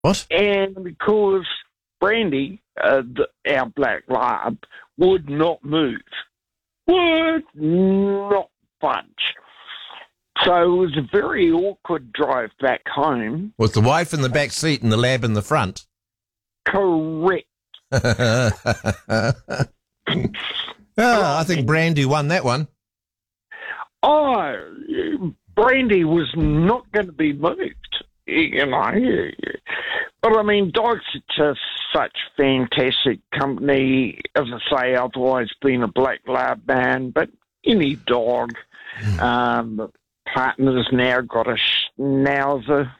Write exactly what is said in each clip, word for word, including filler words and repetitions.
What? And because Brandy, uh, the, our black lab, would not move. Would not budge. So it was a very awkward drive back home. Was the wife in the back seat and the lab in the front? Correct. oh, I think Brandy won that one. Oh, Brandy was not going to be moved, you know. But, I mean, dogs are just such fantastic company. As I say, I've always been a black lab man, but any dog, um, partner's now got a schnauzer.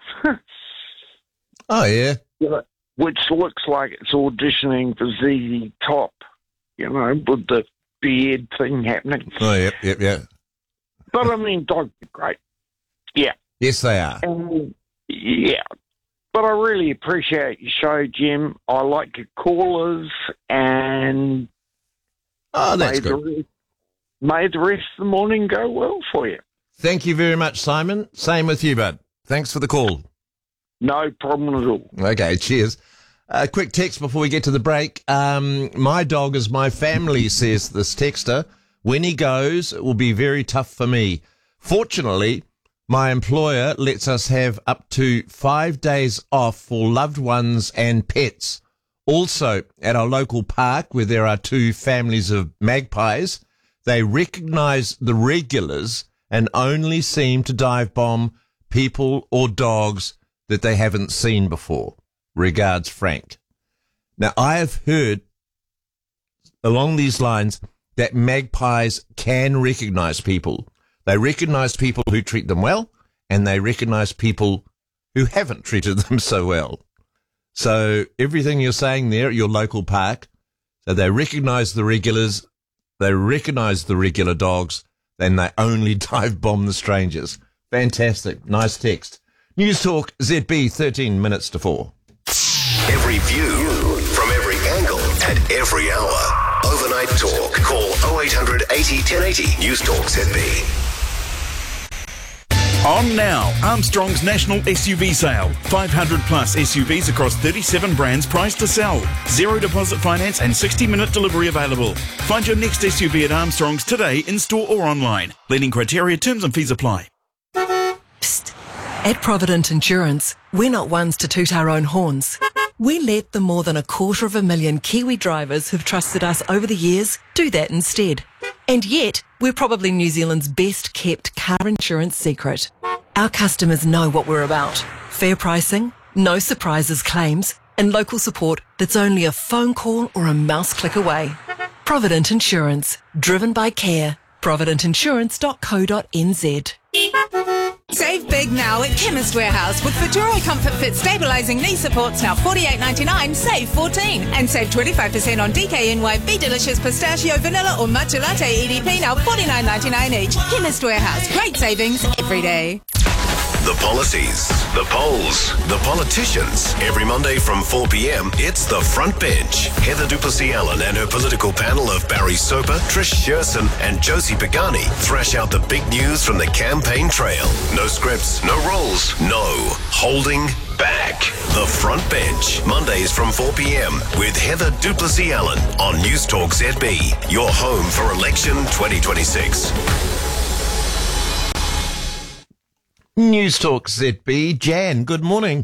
Oh, yeah. Yeah. Which looks like it's auditioning for Z Z Top, you know, with the beard thing happening. Oh, yep, yep, yep. But, I mean, dogs are great. Yeah. Yes, they are. Um, yeah. But I really appreciate your show, Jim. I like your callers, and oh, that's may good. The rest, may the rest of the morning go well for you. Thank you very much, Simon. Same with you, bud. Thanks for the call. No problem at all. Okay, cheers. A quick text before we get to the break. Um, my dog is my family, says this texter. When he goes, it will be very tough for me. Fortunately, my employer lets us have up to five days off for loved ones and pets. Also, at our local park, where there are two families of magpies, they recognise the regulars and only seem to dive bomb people or dogs that they haven't seen before. Regards, Frank. Now, I have heard along these lines that magpies can recognise people. They recognise people who treat them well, and they recognise people who haven't treated them so well. So everything you're saying there at your local park, so they recognise the regulars, they recognise the regular dogs, then they only dive bomb the strangers. Fantastic. Nice text. News Talk Z B, thirteen minutes to four. Every view from every angle at every hour. Overnight Talk. Call oh eight hundred eighty ten eighty. News Talk Z B. On now, Armstrong's National S U V Sale. five hundred plus S U Vs across thirty-seven brands priced to sell. Zero deposit finance and sixty minute delivery available. Find your next S U V at Armstrong's today in store or online. Leading criteria, terms and fees apply. Psst. At Provident Insurance, we're not ones to toot our own horns. We let the more than a quarter of a million Kiwi drivers who've trusted us over the years do that instead. And yet, we're probably New Zealand's best kept car insurance secret. Our customers know what we're about. Fair pricing, no surprises claims, and local support that's only a phone call or a mouse click away. Provident Insurance, driven by care. provident insurance dot co dot n z. Save big now at Chemist Warehouse with Futuro Comfort Fit stabilising knee supports now forty-eight ninety-nine, save fourteen. And save twenty-five percent on D K N Y Be Delicious Pistachio Vanilla or Matcha Latte E D P now forty-nine ninety-nine each. Chemist Warehouse, great savings every day. The policies, the polls, the politicians. Every Monday from four p.m, it's The Front Bench. Heather Duplessis-Allen and her political panel of Barry Soper, Trish Sherson and Josie Pagani thrash out the big news from the campaign trail. No scripts, no rules, no holding back. The Front Bench, Mondays from four p.m. with Heather Duplessis-Allen on News Talk Z B, your home for election twenty twenty-six. News Talk Z B. Jan, good morning.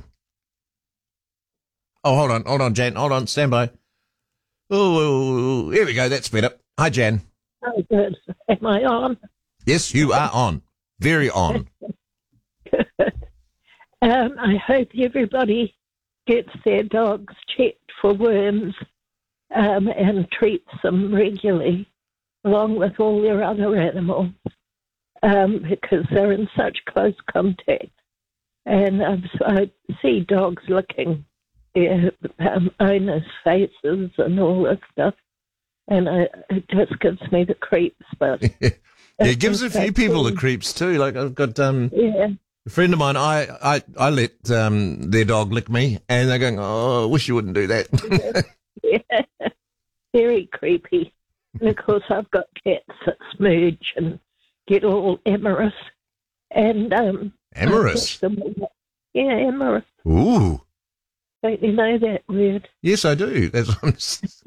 Oh, hold on, hold on, Jan, hold on, stand by. Oh, here we go, that's better. Hi, Jan. Oh, good. Am I on? Yes, you are on. Very on. um, I hope everybody gets their dogs checked for worms um, and treats them regularly, along with all their other animals. Um, because they're in such close contact. And um, so I see dogs licking their um, owners' faces and all this stuff. And I, it just gives me the creeps. But yeah, it gives a few people the creeps too. Like I've got um, yeah. a friend of mine, I, I, I let um, their dog lick me, and they're going, oh, I wish you wouldn't do that. Yeah. Very creepy. And of course I've got cats that smooch and get all amorous. And, um... Amorous? Yeah, amorous. Ooh. Don't you know that word? Yes, I do. That's what I'm s-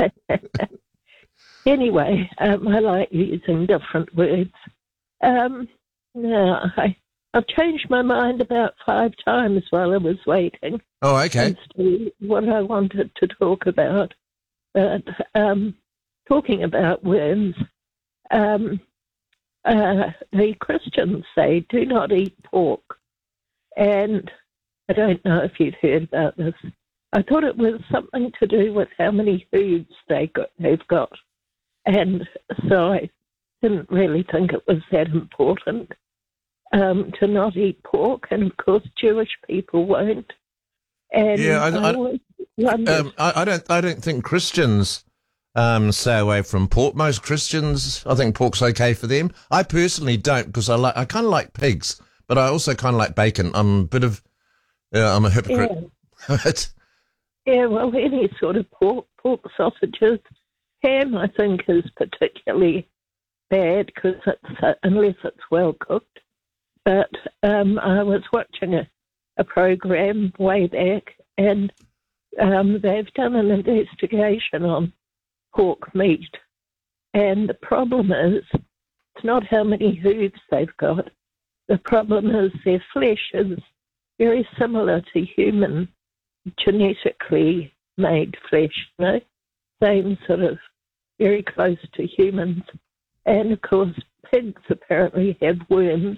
Anyway, um, I like using different words. Um, no, I, I've changed my mind about five times while I was waiting Oh, okay. as to what I wanted to talk about. But um, talking about worms, um, uh, the Christians say, do not eat pork. And I don't know if you've heard about this. I thought it was something to do with how many hooves they got, they've got. And so I didn't really think it was that important um, to not eat pork. And, of course, Jewish people won't. And Yeah, I- I, I- always wondered, Um, I, I don't. I don't think Christians um, stay away from pork. Most Christians, I think pork's okay for them. I personally don't because I like. I kind of like pigs, but I also kind of like bacon. I'm a bit of. Uh, I'm a hypocrite. yeah, yeah, well, any sort of pork, pork sausages. Ham, I think, is particularly bad because it's uh, unless it's well cooked. But um, I was watching a, a program way back, and um, they've done an investigation on pork meat. And the problem is, it's not how many hooves they've got. The problem is their flesh is very similar to human genetically made flesh, you know? Same sort of very close to humans. And of course, pigs apparently have worms,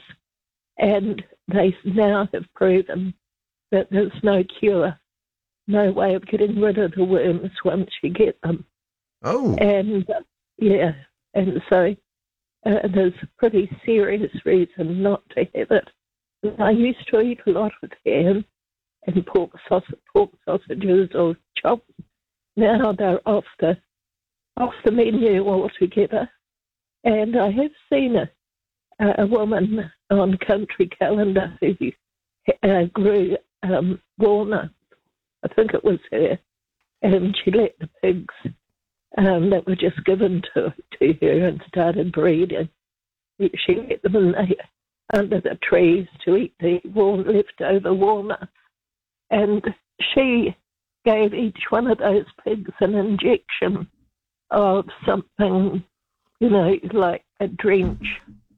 and they now have proven that there's no cure, no way of getting rid of the worms once you get them. Oh, And uh, yeah, and so uh, there's a pretty serious reason not to have it. I used to eat a lot of ham and pork, sausage, pork sausages or chops. Now they're off the off the menu altogether. And I have seen a, a woman on Country Calendar who uh, grew um, walnuts. I think it was her. And she let the pigs um, that were just given to, to her and started breeding. She let them in the, under the trees to eat the wal- leftover walnuts. And she gave each one of those pigs an injection of something, you know, like a drench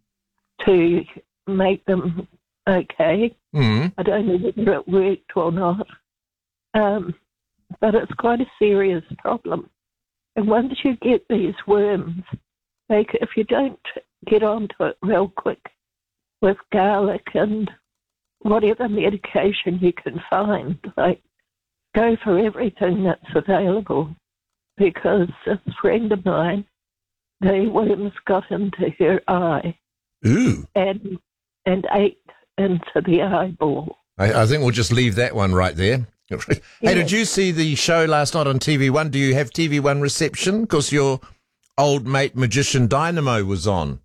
to make them okay. mm. I don't know whether it worked or not. Um, but it's quite a serious problem. And once you get these worms, they, if you don't get onto it real quick with garlic and whatever medication you can find, like go for everything that's available, because a friend of mine, the worms got into her eye Ooh. and and ate into the eyeball. I, I think we'll just leave that one right there. Hey, Yeah. did you see the show last night on T V One? Do you have T V One reception? Because your old mate Magician Dynamo was on.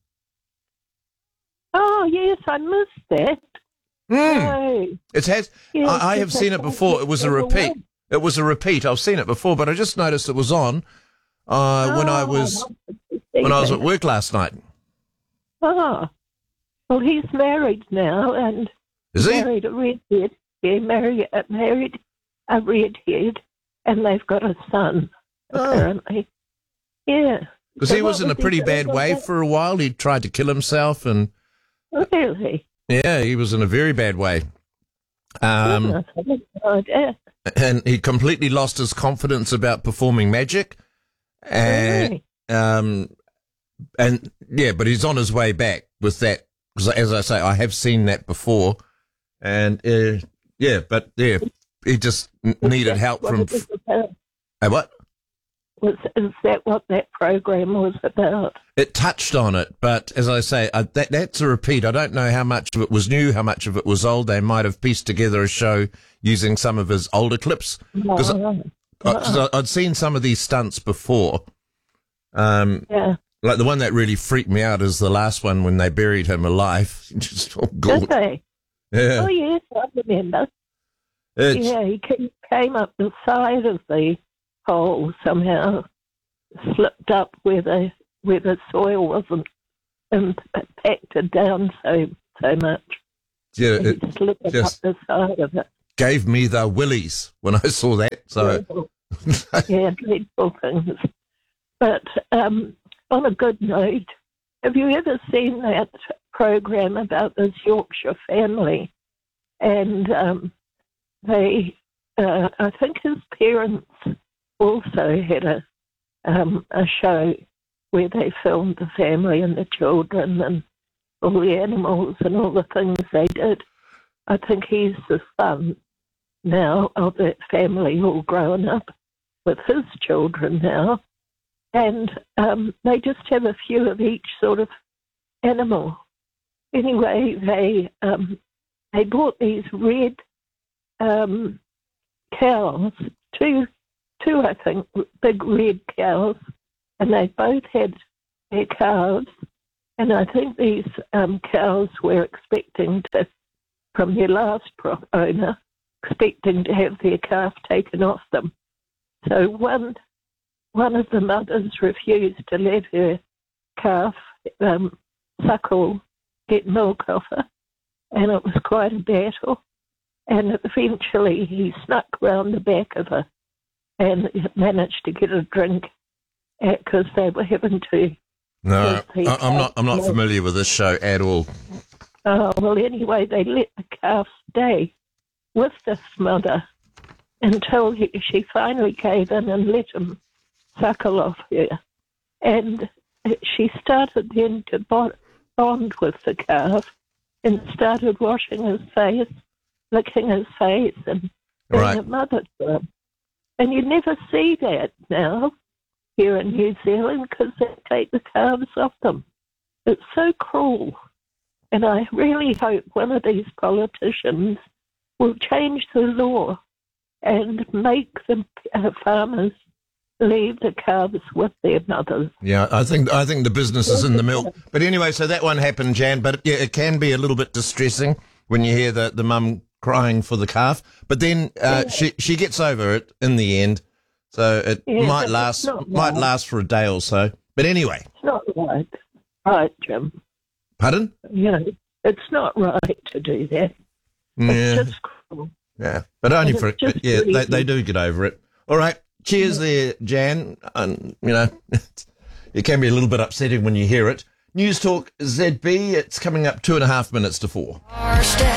Oh, yes, I missed that. Mm. No. It has. Yes, I, I have yes, seen I it before. It was a never repeat. went. It was a repeat. I've seen it before, but I just noticed it was on uh, when I Oh, was wanted to see when I was that. at work last night. Oh, well, he's married now, and Is he? married a redhead. He married, uh, married a redhead, and they've got a son, Oh. apparently. Yeah. Because So he what was in a he pretty doing bad with way that? for a while. He tried to kill himself, and Really? yeah, he was in a very bad way. Um, Goodness, I didn't know that. and he completely lost his confidence about performing magic. And Really? um, and yeah, but he's on his way back with that. Because as I say, I have seen that before, and uh, yeah, but yeah, he just n- needed help What from. it was about. Uh, what? Was, is that what that program was about? It touched on it, but as I say, uh, that that's a repeat. I don't know how much of it was new, how much of it was old. They might have pieced together a show using some of his older clips. Because Oh, I'd seen some of these stunts before. Um, yeah. like the one that really freaked me out is the last one when they buried him alive. Just oh Did god, they? yeah. Oh, yes, I remember. It's, Yeah, he ca- came up the side of the hole somehow, slipped up where the where the soil wasn't impacted down so so much. yeah, He it slipped just- up the side of it. gave me the willies when I saw that. So, yeah, dreadful things. But um, on a good note, have you ever seen that program about this Yorkshire family? And um, they, uh, I think his parents also had a um, a show where they filmed the family and the children and all the animals and all the things they did. I think he's the son now of that family, all grown up with his children now. And um, they just have a few of each sort of animal. Anyway, they um, they bought these red um, cows, two, two I think, big red cows, and they both had their calves. And I think these um, cows were expecting to, from their last pro- owner, expecting to have their calf taken off them. So one one of the mothers refused to let her calf um, suckle, get milk off her, and it was quite a battle. And eventually he snuck round the back of her and managed to get a drink because they were having to. No, I, I'm not. I'm not familiar with this show at all. Oh well, anyway, they let the calf stay with this mother until he, she finally gave in and let him suckle off her, and she started then to bond with the calf and started washing his face, licking his face, and being Right. a mother to him. And you never see that now here in New Zealand because they take the calves off them. It's so cruel. And I really hope one of these politicians will change the law and make the uh, farmers leave the calves with their mothers. Yeah, I think I think the business is in the milk. But anyway, so that one happened, Jan. But yeah, it can be a little bit distressing when you hear the, the mum crying for the calf. But then uh, Yeah. she she gets over it in the end. So it Yeah, might but last it's not might right. last for a day or so. But anyway, It's not right. Right, Jim. pardon? You know, it's not right to do that. Yeah, It's just cruel. yeah. But only it's for just yeah, they really- they do get over it. All right. Cheers there, Jan. And, you know, it can be a little bit upsetting when you hear it. News Talk Z B, it's coming up two and a half minutes to four. Our stay.